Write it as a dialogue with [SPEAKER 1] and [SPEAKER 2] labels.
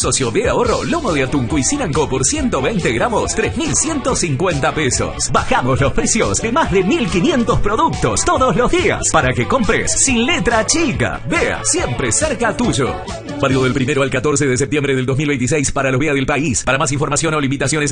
[SPEAKER 1] socio de ahorro, lomo de atún Cuisinanco por 120 gramos, 3.150 pesos. Bajamos los precios de más de 1.500 productos todos los días para que compres sin letra chica. Vea, siempre cerca tuyo. Válido del 1 al 14 de septiembre del 2026 para los Vea del país. Para más información o limitaciones